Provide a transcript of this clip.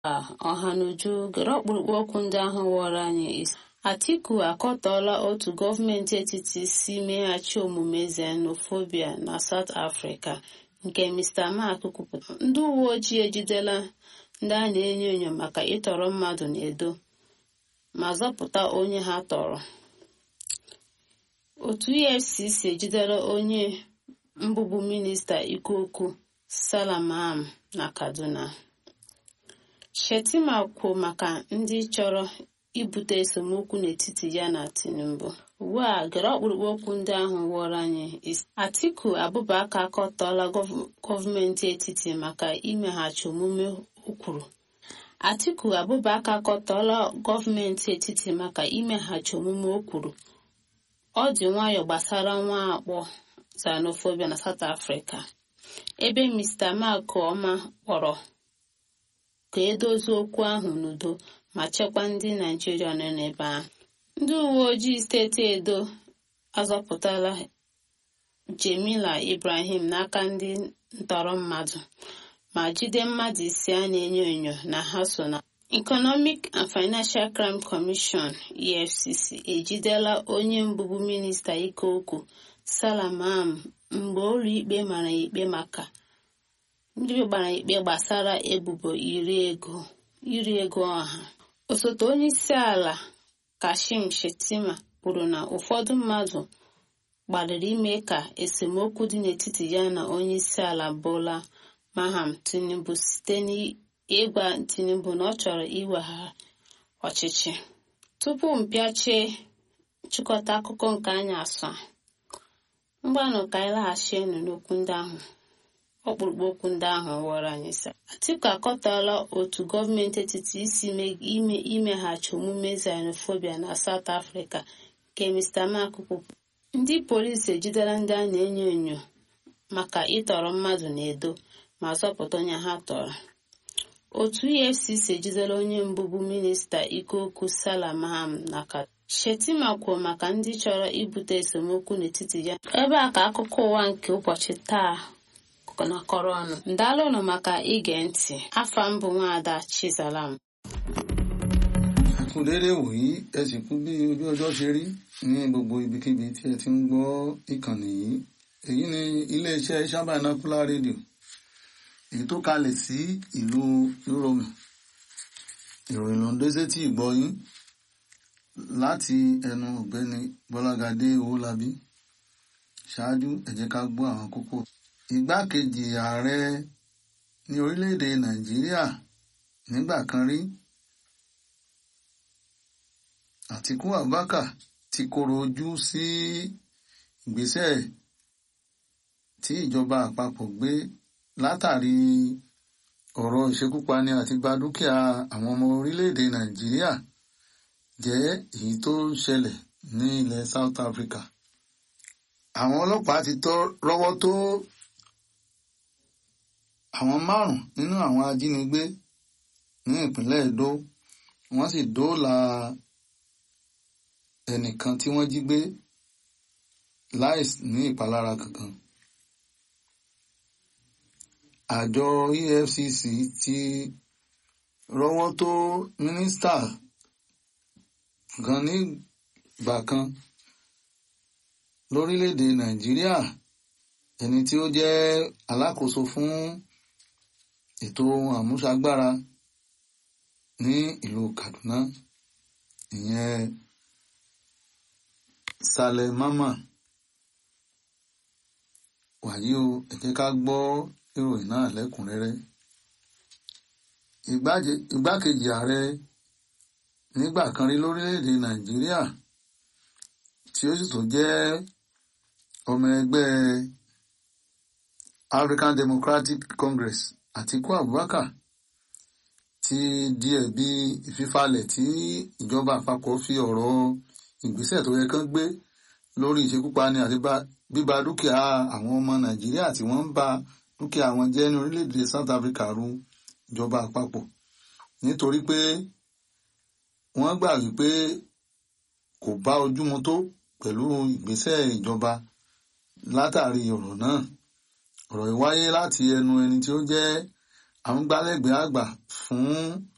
Ọhanuju gere ọkpụrụkpụ okwu ndị ahụ wọrọ anyị isi. Atiku akọtọọla otu gọọmenti etiti si meghachi omume xenofobia na South Africa nke Mr. Mark kwupụtara. Ndị uwe ojii ejidela ndị a na-enyo enyo maka ịtọrọ mmadụ n'Edo ma zọpụta onye ha tọrọ. Otu EFCC ejidela onye mbụbụ minista ikuku Salam na Kaduna. Shettima kwuo maka ndị chọrọ ibute esemokwu n'etiti ya na Tinubu. Ugbu a gere ọkpụrụkpụ okwu ndị ahụ wọrọ anyị isi. Atiku Abubakar akọtọọla gọọmenti etiti maka imeghachi omume o kwuru. Atiku Abubakar akọtọọla gọọmenti etiti maka imeghachi omume o kwuru. Ọ dị nwayọọ gbasara mwakpo xenophobia na South Africa, ebe Mr. Mark Ọma kpọrọ ka edozie okwu ahụ n'udo ma chekwaa ndị Naịjirịa nọ n'ebe ahụ. Ndị uwe ojii steeti Edo azọpụtala Jemila Ibrahim n'aka ndị ntọrọ mmadụ ma jide mmadụ 5 a na-enyo enyo na ha so na Economic and Financial Crime Commission EFCC ejidela onye mbụbụ minista ike okwu Salam mgbe ụlọikpe mara ikpe maka ndị gbara ikpe gbasara ebubo iri ego ọha. Osote onye isi ala Kashim Shettima kwuru na ụfọdụ mmadụ gbalịrị ime ka esemokwu dị n'etiti ya na onye isi ala Bola Ahmed Tinubu site n'ịgwa Tinubu na ọ chọrọ iweghara ọchịchị. Tupu mpịachie nchịkọta akụkọ nke anyị asọ, mgbanụ ka anyị laghachienụ n'okwu ndị ahụ. Ọkpụrụkpụ okwu ndị ahụ wọrọ anyị isi. Atiku akọtọọla otu gọọmenti etiti isi imeghachi omume xenophobia na South Africa nke Mr. Mark kwupụtara. Ndị polisi ejidela ndị a na-enyo enyo maka ịtọrọ mmadụ n'Edo ma zọpụta onye ha tọrọ. Otu EFCC ejidela onye mbụbụ minista ike okwu Salam na Kaduna. Shettima kwuo maka ndị chọrọ ibute esemokwu n'etiti ya. Ebe a ka akụkọ ụwa nke ụbọchị taa nakọrọ ọnụ. Ndalụnụ maka ige ntị. Afa m bụ Nwaada Chizalam. Ẹkún déédéé wòyí, ẹ sì kú bí ojú ọjọ́ ṣe rí ní gbogbo ibikíbi tí ẹ ti ń gbọ́ ìkànnì yìí. Èyí ni iléeṣẹ́ Shabanacular Radio, èyí tó kalẹ̀ sí ìlú Yúróòmù. Ìròyìn ló ń dé sétí ìgbọ́ yín láti ẹnu ọ̀gbẹ́ni Bọ́lágadé Owólabí. Ṣáájú ẹ jẹ́ ká gbọ́ àwọn kókó. Igbákejì ààrẹ ní orílẹ̀-èdè Nàìjíríà nígbà kan rí, Àtíkù Abubakar ti koro ojú sí ìgbésẹ̀ tí ìjọba àpapọ̀ gbé látàrí ọ̀rọ̀ ìṣekúpani àti gba dúkìá àwọn ọmọ orílẹ̀-èdè Nàìjíríà jẹ́ èyí tó ń ṣẹlẹ̀ ní ilẹ̀ South Africa. Àwọn ọlọ́pàá ti rọ́wọ́ tó àwọn 5 nínú àwọn ajínigbé ní ìpínlẹ̀ Edo. Wọ́n sì dóòlà ẹnìkan tí wọ́n jí gbé láìsí ní ìpalára kankan. Àjọ EFCC ti rọ́wọ́ tó mínísítà kan nígbà kan lórílẹ̀-èdè Nàìjíríà, ẹni tí ó jẹ́ alákòóso fún ètò àmúṣagbára ní ìlú Kaduna, ìyẹn Saleh Mamman. Wàyí o, ẹ jẹ́ ká gbọ́ ìròyìn náà lẹ́kùnrẹ́rẹ́. Igbákejì ààrẹ nígbà kan rí lórílẹ̀-èdè Nàìjíríà tí ó sì tó jẹ́ ọmọ ẹgbẹ́ African Democratic Congress, Atiku Abubakar, ti di ẹ̀bi ìfifalẹ̀ tí ìjọba àpapọ̀ fi ọ̀rọ̀ ìgbésẹ̀ tó yẹ kán gbé lórí ìṣekúpani àti bíba dúkìá àwọn ọmọ Nàìjíríà tí wọ́n ń ba dúkìá wọn jẹ́ ní orílẹ̀-èdè South Africa ru ìjọba àpapọ̀, nítorí pé wọ́n gbà wípé kò bá ojú mu tó pẹ̀lú ìgbésẹ̀ ìjọba látàrí ọ̀rọ̀ náà. Ọ̀rọ̀ yìí wáyé láti ẹnu ẹni tí ó jẹ́ amúgbálẹ́gbẹ̀ẹ́ àgbà fún